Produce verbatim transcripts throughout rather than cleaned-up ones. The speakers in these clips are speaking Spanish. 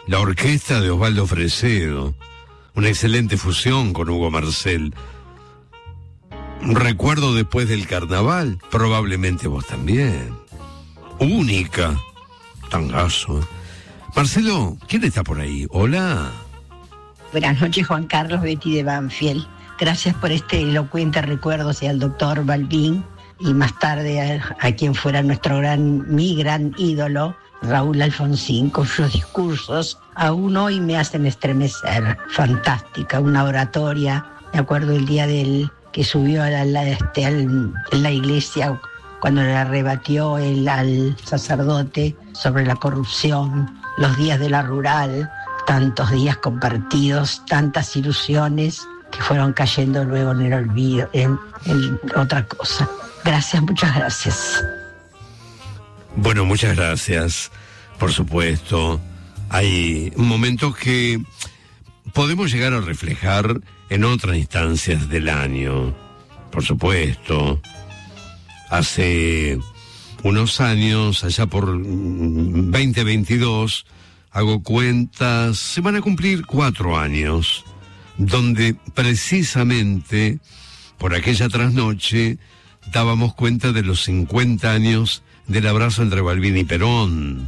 la orquesta de Osvaldo Fresedo, una excelente fusión con Hugo Marcel. Recuerdo después del carnaval, probablemente vos también. Única, tangazo. Marcelo, ¿quién está por ahí? Hola. Buenas noches, Juan Carlos, Betty de Banfield. Gracias por este elocuente recuerdo hacia el doctor Balbín y más tarde a, a quien fuera nuestro gran, mi gran ídolo, Raúl Alfonsín, cuyos discursos aún hoy me hacen estremecer. Fantástica, una oratoria. Me acuerdo el día del que subió a la, la, este, al, en la iglesia cuando le rebatió el, al sacerdote sobre la corrupción, los días de la rural, tantos días compartidos, tantas ilusiones que fueron cayendo luego en el olvido, en, en otra cosa. Gracias, muchas gracias. Bueno, muchas gracias, por supuesto. Hay momentos que podemos llegar a reflejar en otras instancias del año, por supuesto. Hace unos años, allá por veinte veintidós, hago cuentas, se van a cumplir cuatro años, donde precisamente por aquella trasnoche dábamos cuenta de los cincuenta años del abrazo entre Balbín y Perón.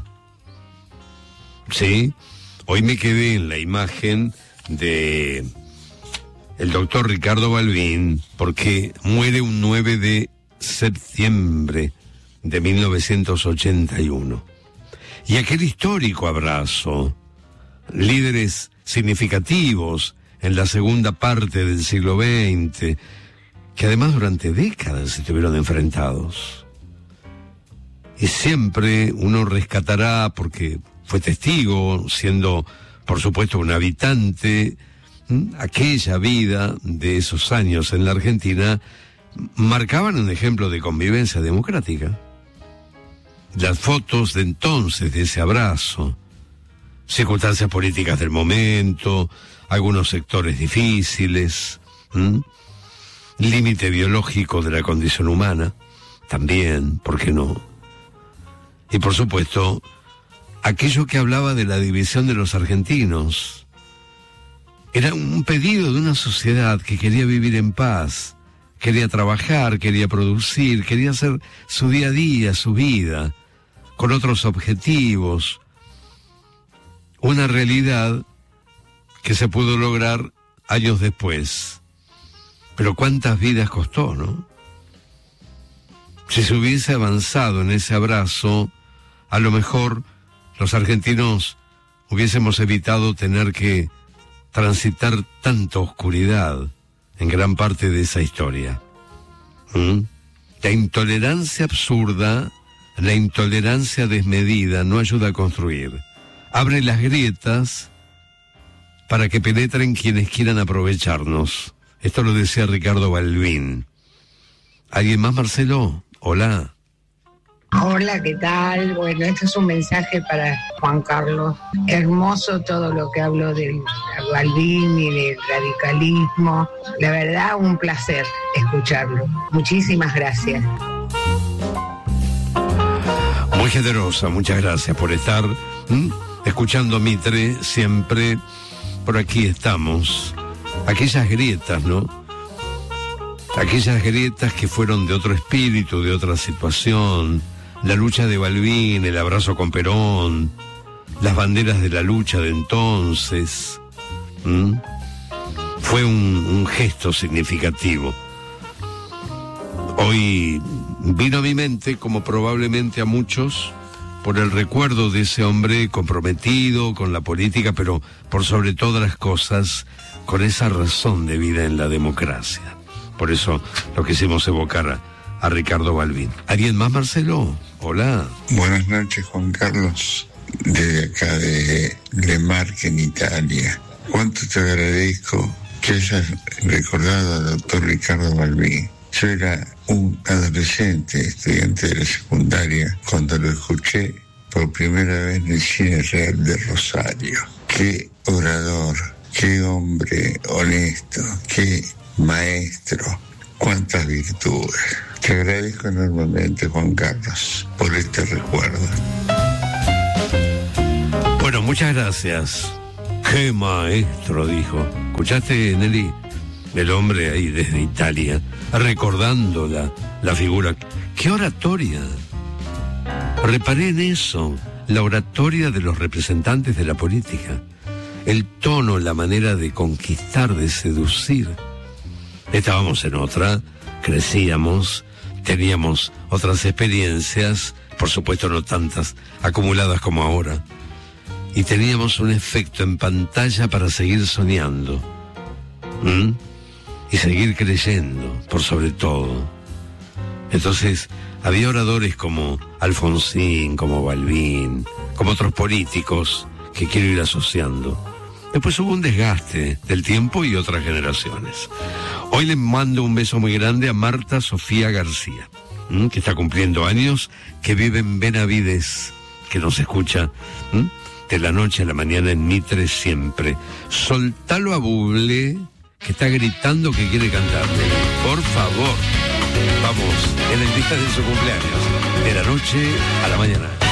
Sí, hoy me quedé en la imagen de el doctor Ricardo Balbín, porque muere un nueve de septiembre de mil novecientos ochenta y uno. Y aquel histórico abrazo, líderes significativos en la segunda parte del siglo veinte, que además durante décadas estuvieron enfrentados. Y siempre uno rescatará, porque fue testigo, siendo por supuesto un habitante, aquella vida de esos años en la Argentina, marcaban un ejemplo de convivencia democrática. Las fotos de entonces de ese abrazo, circunstancias políticas del momento, algunos sectores difíciles, ¿m? límite biológico de la condición humana, también, ¿por qué no? Y por supuesto, aquello que hablaba de la división de los argentinos. Era un pedido de una sociedad que quería vivir en paz, quería trabajar, quería producir, quería hacer su día a día, su vida, con otros objetivos. Una realidad que se pudo lograr años después. Pero cuántas vidas costó, ¿no? Si se hubiese avanzado en ese abrazo, a lo mejor los argentinos hubiésemos evitado tener que transitar tanta oscuridad en gran parte de esa historia. ¿Mm? La intolerancia absurda, la intolerancia desmedida no ayuda a construir. Abre las grietas para que penetren quienes quieran aprovecharnos. Esto lo decía Ricardo Balbín. ¿Alguien más, Marcelo? Hola. Hola, ¿qué tal? Bueno, esto es un mensaje para Juan Carlos. Hermoso todo lo que habló del Balbín y del radicalismo. La verdad, un placer escucharlo. Muchísimas gracias. Muy generosa, muchas gracias por estar ¿m? escuchando Mitre siempre. Por aquí estamos. Aquellas grietas, ¿no? Aquellas grietas que fueron de otro espíritu, de otra situación. La lucha de Balbín, el abrazo con Perón, las banderas de la lucha de entonces. ¿Mm? Fue un, un gesto significativo. Hoy vino a mi mente, como probablemente a muchos, por el recuerdo de ese hombre comprometido con la política, pero por sobre todas las cosas, con esa razón de vida en la democracia. Por eso lo quisimos evocar a, a Ricardo Balbín. ¿Alguien más, Marcelo? Hola. Buenas noches, Juan Carlos, desde acá de Le Marche, en Italia. Cuánto te agradezco que hayas recordado al doctor Ricardo Balbín. Yo era un adolescente, estudiante de la secundaria, cuando lo escuché por primera vez en el Cine Real de Rosario. Qué orador, qué hombre honesto, qué maestro, cuántas virtudes. Te agradezco enormemente, Juan Carlos, por este recuerdo. Bueno, muchas gracias. Qué maestro, dijo. ¿Escuchaste, Nelly? El hombre ahí desde Italia, recordando la, la figura. ¡Qué oratoria! Reparé en eso, la oratoria de los representantes de la política. El tono, la manera de conquistar, de seducir. Estábamos en otra, crecíamos, teníamos otras experiencias, por supuesto no tantas acumuladas como ahora. Y teníamos un efecto en pantalla para seguir soñando. ¿Mm? Y seguir creyendo, por sobre todo. Entonces, había oradores como Alfonsín, como Balbín, como otros políticos que quiero ir asociando. Después hubo un desgaste del tiempo y otras generaciones. Hoy les mando un beso muy grande a Marta Sofía García, ¿m? que está cumpliendo años, que vive en Benavides, que nos escucha ¿m? de la noche a la mañana en Mitre siempre. Soltalo a Bublé, que está gritando que quiere cantarle. Por favor, vamos, en el día de su cumpleaños, de la noche a la mañana.